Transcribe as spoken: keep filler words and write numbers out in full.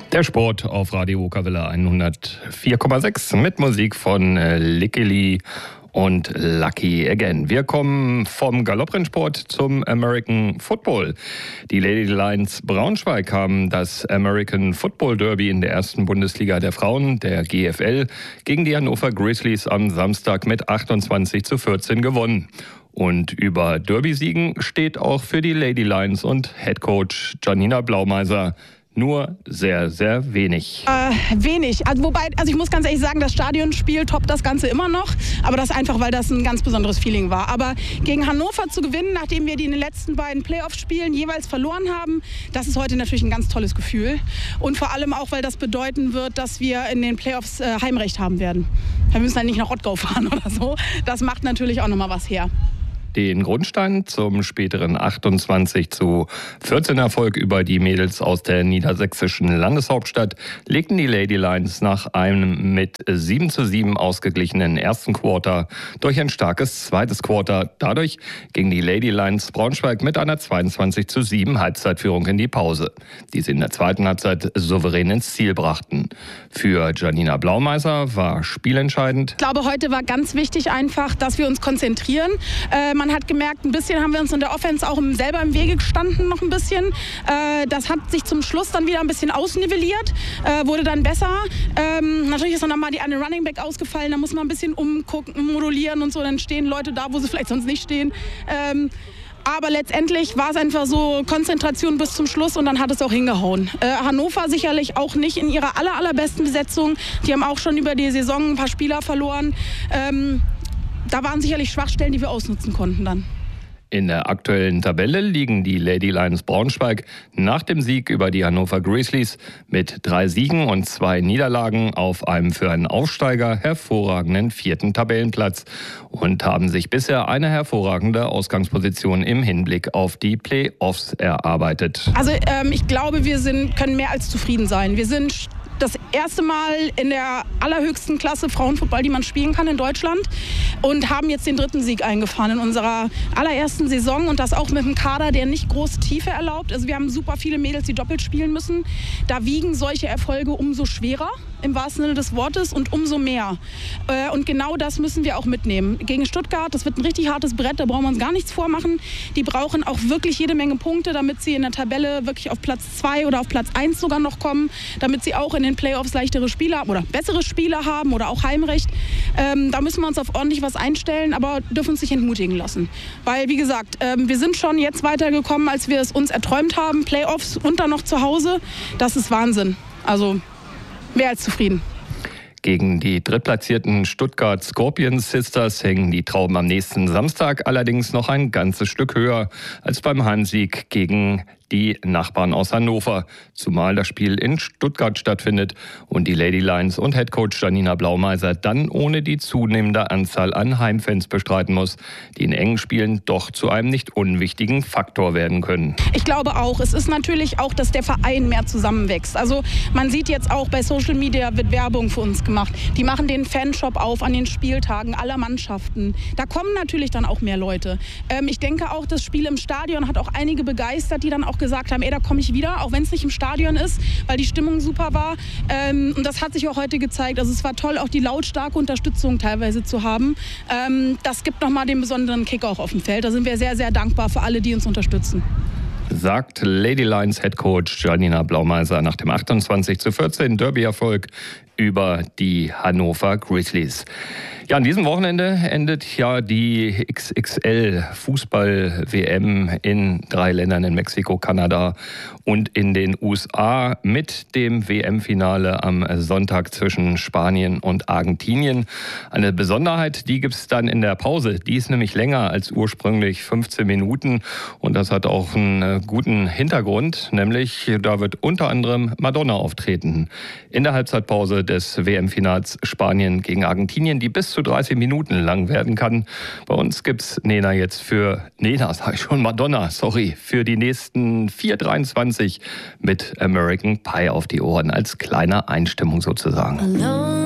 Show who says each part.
Speaker 1: Der Sport auf Radio Okawelle hundertvier Komma sechs mit Musik von Lickily und Lucky Again. Wir kommen vom Galopprennsport zum American Football. Die Lady Lions Braunschweig haben das American Football Derby in der ersten Bundesliga der Frauen, der G F L, gegen die Hannover Grizzlies am Samstag mit achtundzwanzig zu vierzehn gewonnen. Und über Derby-Siegen steht auch für die Lady Lions und Headcoach Janina Blaumeiser nur sehr, sehr wenig.
Speaker 2: Äh, wenig. Also wobei, also ich muss ganz ehrlich sagen, das Stadionspiel toppt das Ganze immer noch. Aber das einfach, weil das ein ganz besonderes Feeling war. Aber gegen Hannover zu gewinnen, nachdem wir die in den letzten beiden Playoff-Spielen jeweils verloren haben, das ist heute natürlich ein ganz tolles Gefühl. Und vor allem auch, weil das bedeuten wird, dass wir in den Playoffs äh, Heimrecht haben werden. Wir müssen dann nicht nach Rottgau fahren oder so. Das macht natürlich auch nochmal was her.
Speaker 1: Den Grundstein zum späteren achtundzwanzig zu vierzehn Erfolg über die Mädels aus der niedersächsischen Landeshauptstadt legten die Lady Lions nach einem mit sieben zu sieben ausgeglichenen ersten Quarter durch ein starkes zweites Quarter. Dadurch ging die Lady Lions Braunschweig mit einer zweiundzwanzig zu sieben Halbzeitführung in die Pause, die sie in der zweiten Halbzeit souverän ins Ziel brachten. Für Janina Blaumeiser war spielentscheidend.
Speaker 2: Ich glaube, heute war ganz wichtig einfach, dass wir uns konzentrieren. Äh, Man hat gemerkt, ein bisschen haben wir uns in der Offense auch selber im Wege gestanden, noch ein bisschen. Äh, das hat sich zum Schluss dann wieder ein bisschen ausnivelliert, äh, wurde dann besser. Ähm, natürlich ist dann nochmal die eine Running Back ausgefallen, da muss man ein bisschen umgucken, modulieren und so. Dann stehen Leute da, wo sie vielleicht sonst nicht stehen. Ähm, Aber letztendlich war es einfach so Konzentration bis zum Schluss und dann hat es auch hingehauen. Äh, Hannover sicherlich auch nicht in ihrer aller, allerbesten Besetzung. Die haben auch schon über die Saison ein paar Spieler verloren. Ähm, Da waren sicherlich Schwachstellen, die wir ausnutzen konnten dann.
Speaker 1: In der aktuellen Tabelle liegen die Lady Lions Braunschweig nach dem Sieg über die Hannover Grizzlies mit drei Siegen und zwei Niederlagen auf einem für einen Aufsteiger hervorragenden vierten Tabellenplatz und haben sich bisher eine hervorragende Ausgangsposition im Hinblick auf die Playoffs erarbeitet.
Speaker 2: Also ähm, ich glaube, wir sind, können mehr als zufrieden sein. Wir sind das erste Mal in der allerhöchsten Klasse Frauenfußball, die man spielen kann in Deutschland, und haben jetzt den dritten Sieg eingefahren in unserer allerersten Saison und das auch mit einem Kader, der nicht große Tiefe erlaubt. Also wir haben super viele Mädels, die doppelt spielen müssen. Da wiegen solche Erfolge umso schwerer, im wahrsten Sinne des Wortes, und umso mehr. Und genau das müssen wir auch mitnehmen. Gegen Stuttgart, das wird ein richtig hartes Brett, da brauchen wir uns gar nichts vormachen. Die brauchen auch wirklich jede Menge Punkte, damit sie in der Tabelle wirklich auf Platz zwei oder auf Platz eins sogar noch kommen, damit sie auch in den Playoffs leichtere Spieler oder bessere Spieler haben oder auch Heimrecht. Ähm, da müssen wir uns auf ordentlich was einstellen, aber dürfen uns nicht entmutigen lassen. Weil, wie gesagt, ähm, wir sind schon jetzt weitergekommen, als wir es uns erträumt haben. Playoffs und dann noch zu Hause, das ist Wahnsinn. Also mehr als zufrieden.
Speaker 1: Gegen die drittplatzierten Stuttgart Scorpion Sisters hängen die Trauben am nächsten Samstag allerdings noch ein ganzes Stück höher als beim Heimsieg gegen die Nachbarn aus Hannover, zumal das Spiel in Stuttgart stattfindet und die Lady Lions und Headcoach Janina Blaumeiser dann ohne die zunehmende Anzahl an Heimfans bestreiten muss, die in engen Spielen doch zu einem nicht unwichtigen Faktor werden können.
Speaker 2: Ich glaube auch, es ist natürlich auch, dass der Verein mehr zusammenwächst. Also man sieht jetzt auch, bei Social Media wird Werbung für uns gemacht. Die machen den Fanshop auf an den Spieltagen aller Mannschaften. Da kommen natürlich dann auch mehr Leute. Ähm, ich denke auch, das Spiel im Stadion hat auch einige begeistert, die dann auch gesagt haben, ey, da komme ich wieder, auch wenn es nicht im Stadion ist, weil die Stimmung super war. Ähm, und das hat sich auch heute gezeigt. Also es war toll, auch die lautstarke Unterstützung teilweise zu haben. Ähm, das gibt nochmal den besonderen Kick auch auf dem Feld. Da sind wir sehr, sehr dankbar für alle, die uns unterstützen.
Speaker 1: Sagt Lady Lions Headcoach Janina Blaumeiser nach dem achtundzwanzig zu vierzehn Derby-Erfolg über die Hannover Grizzlies. Ja, an diesem Wochenende endet ja die X X L-Fußball-W M in drei Ländern, in Mexiko, Kanada und in den U S A, mit dem W M-Finale am Sonntag zwischen Spanien und Argentinien. Eine Besonderheit, die gibt es dann in der Pause. Die ist nämlich länger als ursprünglich fünfzehn Minuten und das hat auch einen guten Hintergrund, nämlich da wird unter anderem Madonna auftreten. In der Halbzeitpause des W M-Finals Spanien gegen Argentinien, die bis zu dreißig Minuten lang werden kann. Bei uns gibt's Nena jetzt für, Nena sag ich schon, Madonna, sorry, für die nächsten vier dreiundzwanzig mit American Pie auf die Ohren als kleine Einstimmung sozusagen.